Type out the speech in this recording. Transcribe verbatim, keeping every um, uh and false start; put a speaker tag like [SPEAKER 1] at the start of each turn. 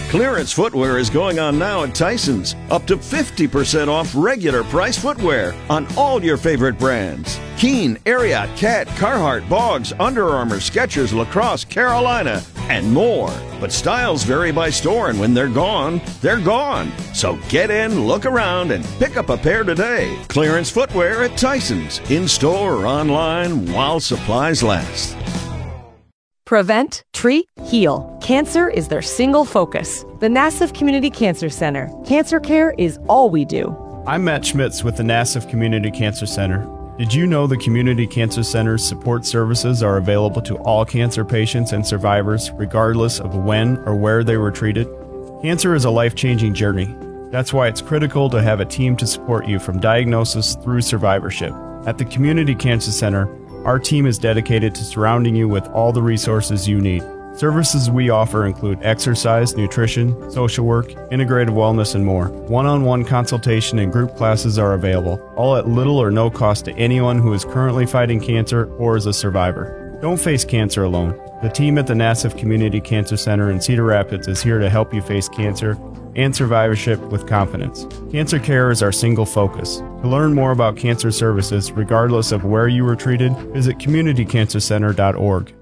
[SPEAKER 1] Clearance footwear is going on now at Tyson's. Up to fifty percent off regular price footwear on all your favorite brands. Keen, Ariat, Cat, Carhartt, Boggs, Under Armour, Skechers, Lacrosse, Carolina, and more. But styles vary by store, and when they're gone, they're gone. So get in, look around, and pick up a pair today. Clearance footwear at Tyson's. In-store or online while supplies last.
[SPEAKER 2] Prevent, treat, heal. Cancer is their single focus. The Nassau Community Cancer Center. Cancer care is all we do.
[SPEAKER 3] I'm Matt Schmitz with the Nassau Community Cancer Center. Did you know the Community Cancer Center's support services are available to all cancer patients and survivors, regardless of when or where they were treated? Cancer is a life-changing journey. That's why it's critical to have a team to support you from diagnosis through survivorship. At the Community Cancer Center, our team is dedicated to surrounding you with all the resources you need. Services we offer include exercise, nutrition, social work, integrative wellness, and more. One-on-one consultation and group classes are available, all at little or no cost to anyone who is currently fighting cancer or is a survivor. Don't face cancer alone. The team at the Nassau Community Cancer Center in Cedar Rapids is here to help you face cancer and survivorship with confidence. Cancer care is our single focus. To learn more about cancer services, regardless of where you were treated, visit community cancer center dot org.